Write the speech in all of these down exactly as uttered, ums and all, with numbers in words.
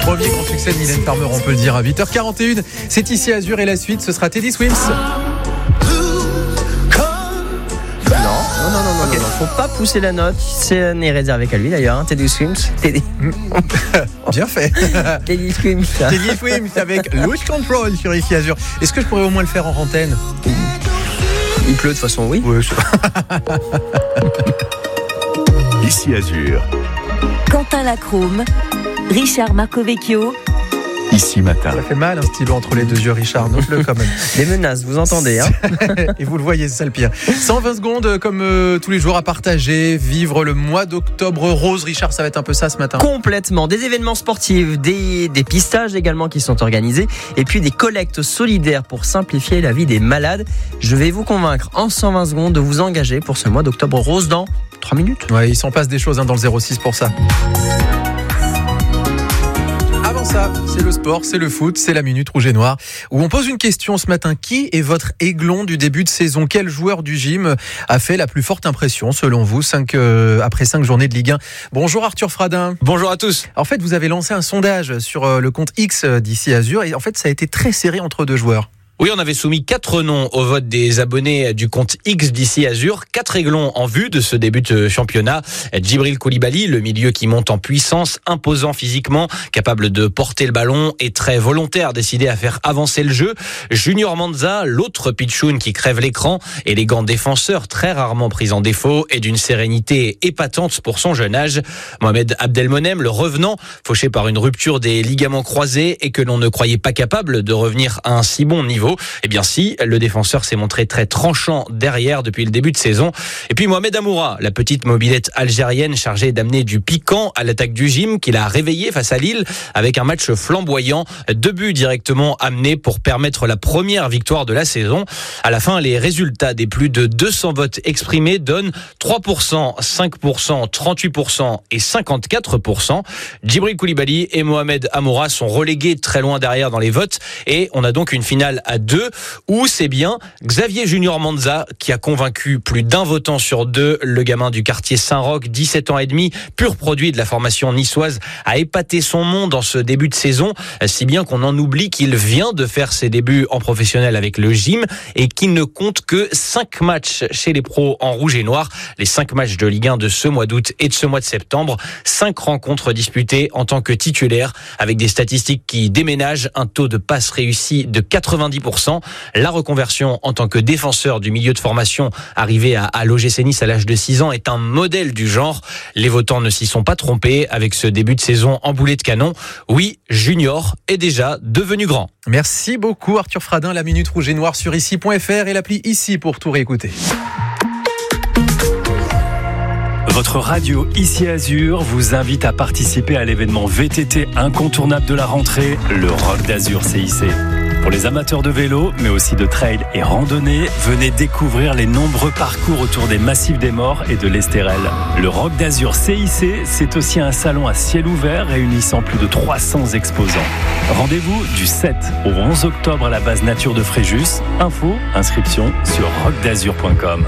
Premier grand succès de Mylène Farmer, on peut le dire, à huit heures quarante et une. C'est ici Azur et la suite, ce sera Teddy Swims. Non, non, non, non, okay. non, non, faut pas pousser la note. C'est n'est réservé qu'à lui d'ailleurs. Hein. Teddy Swims. Teddy. Bien fait. Teddy Swims. Teddy Swims avec Lose Control sur ici Azur. Est-ce que je pourrais au moins le faire en antenne? Il pleut de toute façon, oui. Oui. Ici Azur. Quentin Lacroum, Richard Marcovecchio. Ici Matin. Ça fait mal un stylo entre les deux yeux, Richard, note-le quand même. Des menaces, vous entendez hein. Et vous le voyez, c'est ça le pire. cent vingt secondes comme euh, tous les jours à partager, vivre le mois d'octobre rose. Richard, ça va être un peu ça ce matin. Complètement, des événements sportifs, des, des pistages également qui sont organisés et puis des collectes solidaires pour simplifier la vie des malades. Je vais vous convaincre en cent vingt secondes de vous engager pour ce mois d'octobre rose dans trois minutes. Ouais, il s'en passe des choses hein, dans le zéro six pour ça. Ça, c'est le sport, c'est le foot, c'est la Minute Rouge et Noir où on pose une question ce matin. Qui est votre aiglon du début de saison? Quel joueur du gym a fait la plus forte impression selon vous cinq, euh, après cinq journées de Ligue un? Bonjour Arthur Fradin. Bonjour à tous. En fait, vous avez lancé un sondage sur euh, le compte X d'ici Azur et en fait, ça a été très serré entre deux joueurs. Oui, on avait soumis quatre noms au vote des abonnés du compte X d'ici Azur. Quatre aiglons en vue de ce début de championnat. Djibril Koulibaly, le milieu qui monte en puissance, imposant physiquement, capable de porter le ballon et très volontaire, décidé à faire avancer le jeu. Junior Manza, l'autre pitchoun qui crève l'écran, élégant défenseur, très rarement pris en défaut et d'une sérénité épatante pour son jeune âge. Mohamed Abdelmonem, le revenant, fauché par une rupture des ligaments croisés et que l'on ne croyait pas capable de revenir à un si bon niveau. Eh bien si, le défenseur s'est montré très tranchant derrière depuis le début de saison. Et puis Mohamed Amoura, la petite mobilette algérienne chargée d'amener du piquant à l'attaque du gym, qu'il a réveillé face à Lille avec un match flamboyant. Deux buts directement amenés pour permettre la première victoire de la saison. À la fin, les résultats des plus de deux cents votes exprimés donnent trois pour cent, cinq pour cent, trente-huit pour cent et cinquante-quatre pour cent. Djibril Koulibaly et Mohamed Amoura sont relégués très loin derrière dans les votes et on a donc une finale à deux, où c'est bien Xavier Junior Manza qui a convaincu plus d'un votant sur deux. Le gamin du quartier Saint-Roch, dix-sept ans et demi, pur produit de la formation niçoise, a épaté son monde dans ce début de saison, si bien qu'on en oublie qu'il vient de faire ses débuts en professionnel avec le gym et qu'il ne compte que cinq matchs chez les pros en rouge et noir. Les cinq matchs de Ligue un de ce mois d'août et de ce mois de septembre. cinq rencontres disputées en tant que titulaire avec des statistiques qui déménagent, un taux de passes réussi de quatre-vingt-dix pour cent. La reconversion en tant que défenseur du milieu de formation arrivé à, à l'O G C Nice à l'âge de six ans est un modèle du genre. Les votants ne s'y sont pas trompés avec ce début de saison en boulet de canon. Oui, Junior est déjà devenu grand. Merci beaucoup Arthur Fradin, la Minute Rouge et Noire sur ici point f r et l'appli Ici pour tout réécouter. Votre radio Ici Azur vous invite à participer à l'événement V T T incontournable de la rentrée, le Rock d'Azur C I C. Pour les amateurs de vélo, mais aussi de trail et randonnée, venez découvrir les nombreux parcours autour des massifs des Morts et de l'Estérel. Le Rock d'Azur C I C, c'est aussi un salon à ciel ouvert réunissant plus de trois cents exposants. Rendez-vous du sept au onze octobre à la base nature de Fréjus. Info, inscription sur rock d'azur point com.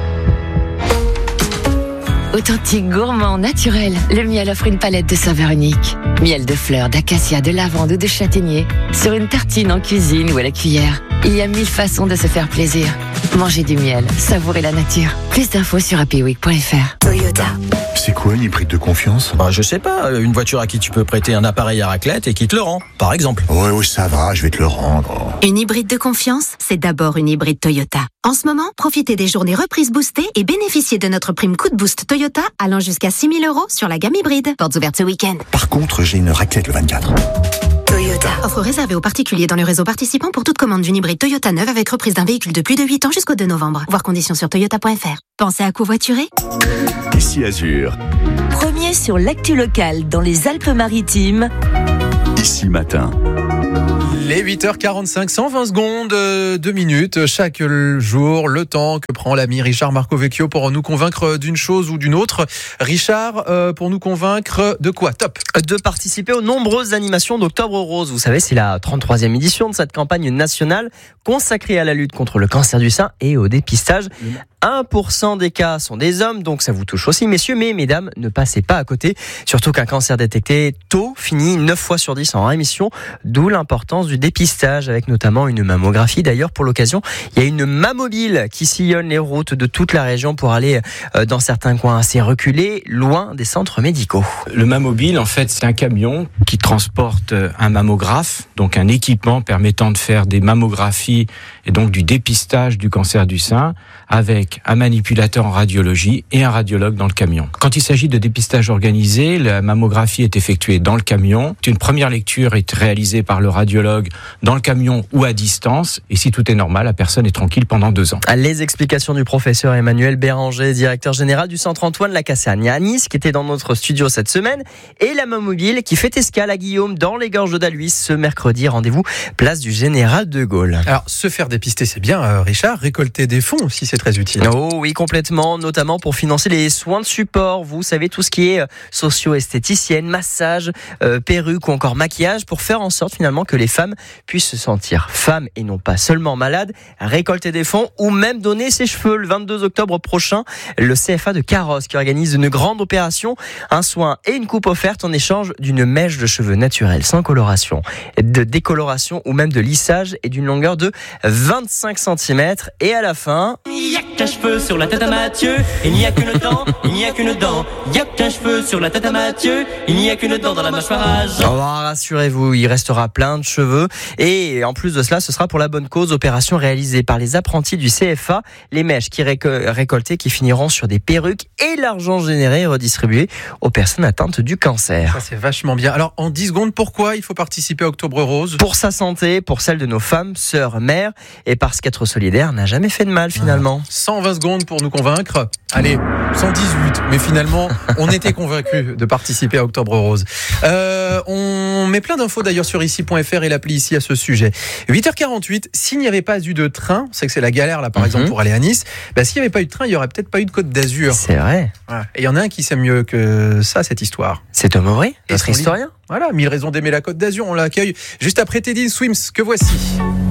Authentique, gourmand, naturel, le miel offre une palette de saveurs uniques. Miel de fleurs, d'acacia, de lavande ou de châtaignier. Sur une tartine, en cuisine ou à la cuillère. Il y a mille façons de se faire plaisir. Mangez du miel, savourez la nature. Plus d'infos sur happy week point f r. Toyota. C'est quoi une hybride de confiance? Bah, je sais pas, une voiture à qui tu peux prêter un appareil à raclette et qui te le rend, par exemple. Ouais, ouais, ça va, je vais te le rendre. Une hybride de confiance, c'est d'abord une hybride Toyota. En ce moment, profitez des journées reprises boostées et bénéficiez de notre prime coup de boost Toyota allant jusqu'à six mille euros sur la gamme hybride. Portes ouvertes ce week-end. Par contre, j'ai une raclette le vingt-quatre. Toyota. Offre réservée aux particuliers dans le réseau participant pour toute commande d'une hybride Toyota neuve avec reprise d'un véhicule de plus de huit ans jusqu'au deux novembre. Voir conditions sur toyota point f r. Pensez à covoiturer? Ici Azur. Premier sur l'actu locale dans les Alpes-Maritimes. Ici Matin. Les huit heures quarante-cinq, cent vingt secondes, deux minutes, chaque jour, le temps que prend l'ami Richard Marcovecchio pour nous convaincre d'une chose ou d'une autre. Richard, euh, pour nous convaincre de quoi? Top. De participer aux nombreuses animations d'Octobre Rose. Vous savez, c'est la trente-troisième édition de cette campagne nationale consacrée à la lutte contre le cancer du sein et au dépistage. un pour cent des cas sont des hommes, donc ça vous touche aussi, messieurs, mais mesdames, ne passez pas à côté. Surtout qu'un cancer détecté tôt finit neuf fois sur dix en rémission, d'où l'importance du dépistage, avec notamment une mammographie. D'ailleurs, pour l'occasion, il y a une mammobile qui sillonne les routes de toute la région pour aller dans certains coins assez reculés, loin des centres médicaux. Le mammobile, en fait, c'est un camion qui transporte un mammographe, donc un équipement permettant de faire des mammographies et donc du dépistage du cancer du sein, avec un manipulateur en radiologie et un radiologue dans le camion. Quand il s'agit de dépistage organisé, la mammographie est effectuée dans le camion. Une première lecture est réalisée par le radiologue dans le camion ou à distance. Et si tout est normal, la personne est tranquille pendant deux ans. Les explications du professeur Emmanuel Béranger, directeur général du centre Antoine Lacassagne à Nice, qui était dans notre studio cette semaine, et la mammobile qui fait escale à Guillaume dans les gorges d'Alluis ce mercredi. Rendez-vous place du Général de Gaulle. Alors, se faire dépister, c'est bien, euh, Richard. Récolter des fonds aussi, c'est très utile. Oh oui, complètement, notamment pour financer les soins de support. Vous savez, tout ce qui est socio-esthéticienne, massage, euh, perruque ou encore maquillage, pour faire en sorte finalement que les femmes puissent se sentir femmes et non pas seulement malades, récolter des fonds ou même donner ses cheveux. Le vingt-deux octobre prochain, le C F A de Carrosse qui organise une grande opération, un soin et une coupe offerte en échange d'une mèche de cheveux naturelle sans coloration, de décoloration ou même de lissage et d'une longueur de vingt-cinq centimètres. Et à la fin... Il n'y a qu'un cheveu sur la tête à Mathieu, il n'y a qu'une dent, il n'y a qu'une dent. Il n'y a qu'un cheveu sur la tête à Mathieu, il n'y a qu'une dent dans la mâchoire à Jean. Oh, rassurez-vous, il restera plein de cheveux. Et en plus de cela, ce sera pour la bonne cause. Opération réalisée par les apprentis du C F A. Les mèches qui réco- récoltées qui finiront sur des perruques et l'argent généré redistribué aux personnes atteintes du cancer. Ça, c'est vachement bien. Alors, en dix secondes, pourquoi il faut participer à Octobre Rose ? Pour sa santé, pour celle de nos femmes, sœurs, mères, et parce qu'être solidaire n'a jamais fait de mal finalement. Ah, cent vingt secondes pour nous convaincre. Allez, cent dix-huit. Mais finalement, on était convaincus de participer à Octobre Rose. Euh, on met plein d'infos d'ailleurs sur ici point f r et l'appli ici à ce sujet. huit heures quarante-huit, s'il n'y avait pas eu de train, on sait que c'est la galère là par mm-hmm. exemple pour aller à Nice, bah, s'il n'y avait pas eu de train, il n'y aurait peut-être pas eu de Côte d'Azur. C'est vrai. Ouais. Et il y en a un qui sait mieux que ça, cette histoire. C'est Tom Aubry, notre historien. Voilà, mille raisons d'aimer la Côte d'Azur, on l'accueille juste après Teddy Swims, que voici.